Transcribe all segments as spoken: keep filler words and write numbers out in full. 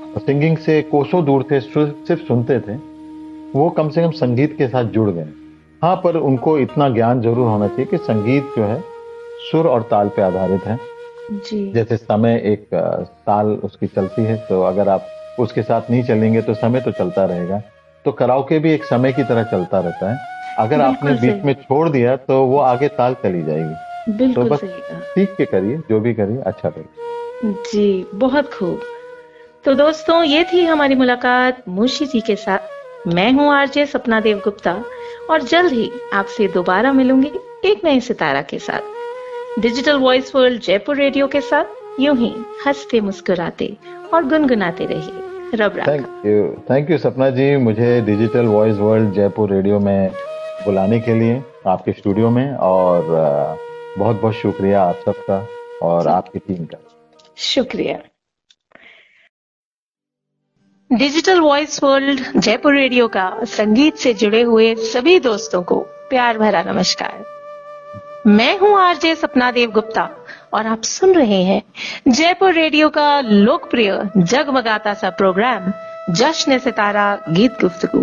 Singing से कोसों दूर थे, सिर्फ सुनते थे, वो कम से कम संगीत के साथ जुड़ गए। हाँ, पर उनको इतना ज्ञान जरूर होना चाहिए कि संगीत जो है सुर और ताल पे आधारित है। जी। जैसे समय एक ताल उसकी चलती है, तो अगर आप उसके साथ नहीं चलेंगे तो समय तो चलता रहेगा। तो कराओके भी एक समय की तरह चलता रहता है, अगर आपने बीच में छोड़ दिया तो वो आगे ताल चली जाएगी। बिल्कुल तो बस सही कहा। सीख के करिए, जो भी करिए अच्छा करिए। जी, बहुत खूब। तो दोस्तों, ये थी हमारी मुलाकात मुंशी जी के साथ। मैं हूँ आरजे सपना देव गुप्ता और जल्द ही आपसे दोबारा मिलूंगी एक नए सितारा के साथ। Digital voice world Jaipur radio के साथ यूं ही हंसते मुस्कुराते और गुनगुनाते रहिए। रब राखा। थैंक यू, थैंक यू सपना जी, मुझे digital voice world Jaipur radio में बुलाने के लिए, आपके स्टूडियो में, और बहुत बहुत शुक्रिया आप सबका और आपकी टीम का। शुक्रिया। Digital voice world Jaipur radio का संगीत से जुड़े हुए सभी दोस्तों को प्यार भरा नमस्कार। मैं हूं आरजे सपना देव गुप्ता और आप सुन रहे हैं जयपुर रेडियो का लोकप्रिय जगमगाता सा प्रोग्राम जश्न सितारा गीत गुफ्तगू।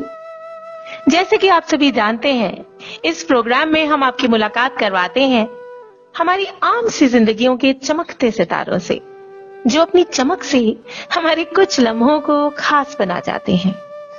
जैसे कि आप सभी जानते हैं, इस प्रोग्राम में हम आपकी मुलाकात करवाते हैं हमारी आम सी जिंदगियों के चमकते सितारों से, जो अपनी चमक से हमारे कुछ लम्हों को खास बना जाते हैं।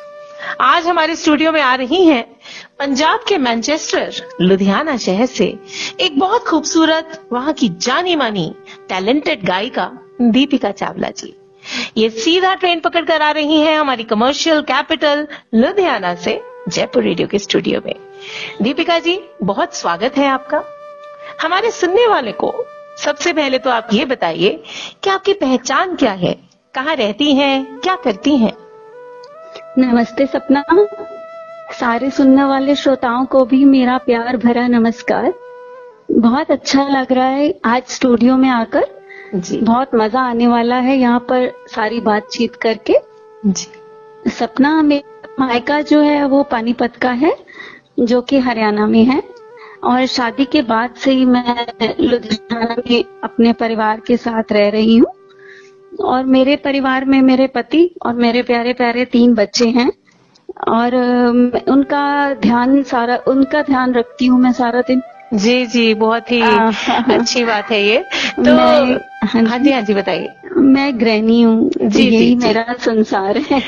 आज हमारे स्टूडियो में आ रही हैं पंजाब के मैनचेस्टर लुधियाना शहर से एक बहुत खूबसूरत, वहां की जानी मानी टैलेंटेड गायिका दीपिका चावला जी। ये सीधा ट्रेन पकड़ कर आ रही हैं हमारी कमर्शियल कैपिटल लुधियाना से जयपुर रेडियो के स्टूडियो में। दीपिका जी, बहुत स्वागत है आपका। हमारे सुनने वाले को सबसे पहले तो आप ये बताइए कि आपकी पहचान क्या है, कहाँ रहती हैं, क्या करती हैं? नमस्ते सपना, सारे सुनने वाले श्रोताओं को भी मेरा प्यार भरा नमस्कार। बहुत अच्छा लग रहा है आज स्टूडियो में आकर जी। बहुत मजा आने वाला है यहाँ पर सारी बातचीत करके जी। सपना, मेरा मायका जो है वो पानीपत का है, जो कि हरियाणा में है, और शादी के बाद से ही मैं लुधियाना में अपने परिवार के साथ रह रही हूँ। और मेरे परिवार में मेरे पति और मेरे प्यारे प्यारे तीन बच्चे हैं, और उनका ध्यान सारा उनका ध्यान रखती हूँ मैं सारा दिन। जी जी, बहुत ही अच्छी बात है ये तो। हाँ जी हाँ जी, बताइए। मैं गृहिणी हूँ जी, यही मेरा संसार है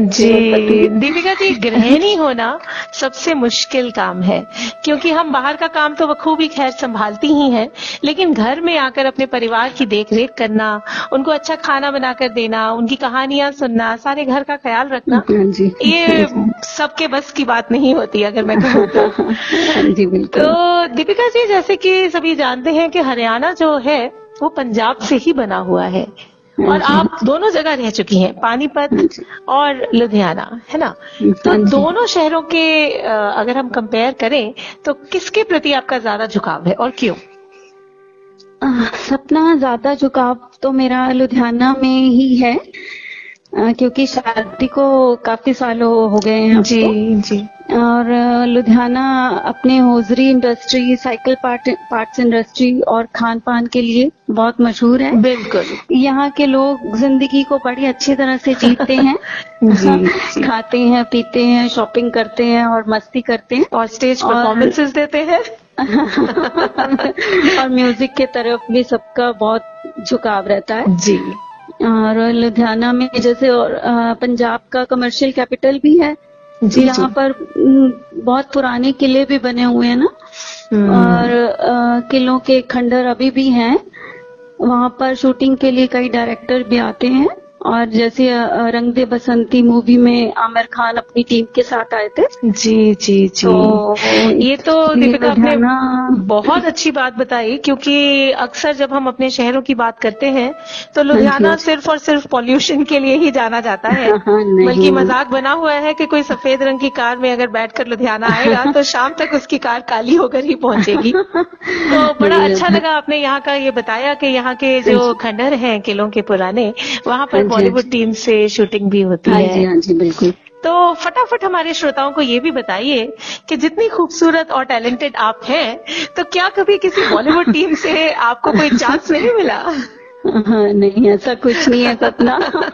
जी। दीपिका जी, गृहिणी होना सबसे मुश्किल काम है, क्योंकि हम बाहर का काम तो बखूबी खैर संभालती ही हैं, लेकिन घर में आकर अपने परिवार की देखरेख करना, उनको अच्छा खाना बनाकर देना, उनकी कहानियां सुनना, सारे घर का ख्याल रखना, ये सबके बस की बात नहीं होती, अगर मैं कहूँ तो। जी बिल्कुल। तो दीपिका जी, जैसे कि सभी जानते हैं कि हरियाणा जो है वो पंजाब से ही बना हुआ है, और आप दोनों जगह रह चुकी हैं, पानीपत और लुधियाना, है ना? तो दोनों शहरों के अगर हम कंपेयर करें तो किसके प्रति आपका ज्यादा झुकाव है और क्यों? सपना, ज्यादा झुकाव तो मेरा लुधियाना में ही है, क्योंकि शादी को काफी सालों हो गए हैं जी जी। और लुधियाना अपने hosiery industry, cycle part parts industry और खान पान के लिए बहुत मशहूर है। बिल्कुल। यहाँ के लोग जिंदगी को बड़ी अच्छी तरह से जीते हैं जी, खाते हैं, पीते हैं, शॉपिंग करते हैं और मस्ती करते हैं, और स्टेज परफॉर्मेंसेस देते हैं और म्यूजिक के तरफ भी सबका बहुत झुकाव रहता है जी। और लुधियाना में जैसे और पंजाब का कमर्शियल कैपिटल भी है जी, यहाँ पर बहुत पुराने किले भी बने हुए हैं ना, और आ, किलों के खंडर अभी भी हैं। वहाँ पर शूटिंग के लिए कई डायरेक्टर भी आते हैं, और जैसे रंग दे बसंती मूवी में आमिर खान अपनी टीम के साथ आए थे। जी जी जी। तो ये तो दीपिका आपने बहुत अच्छी बात बताई, क्योंकि अक्सर जब हम अपने शहरों की बात करते हैं तो लुधियाना सिर्फ और सिर्फ पॉल्यूशन के लिए ही जाना जाता है, बल्कि मजाक बना हुआ है कि कोई सफेद रंग की कार में अगर बैठकर लुधियाना आएगा तो शाम तक उसकी कार काली होकर ही पहुंचेगी। तो बड़ा अच्छा लगा आपने यहाँ का ये बताया कि यहाँ के जो खंडर हैं किलों के पुराने, वहाँ पर बॉलीवुड टीम से शूटिंग भी होती है। हाँ जी बिल्कुल। तो फटाफट हमारे श्रोताओं को ये भी बताइए कि जितनी खूबसूरत और टैलेंटेड आप हैं, तो क्या कभी किसी बॉलीवुड टीम से आपको कोई चांस नहीं मिला? हाँ, नहीं, ऐसा कुछ नहीं है सपना।